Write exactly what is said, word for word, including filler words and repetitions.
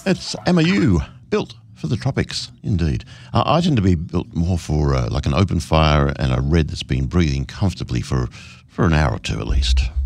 It's M A U, built for the tropics, indeed. Uh, I tend to be built more for uh, like an open fire and a red that's been breathing comfortably for, for an hour or two at least.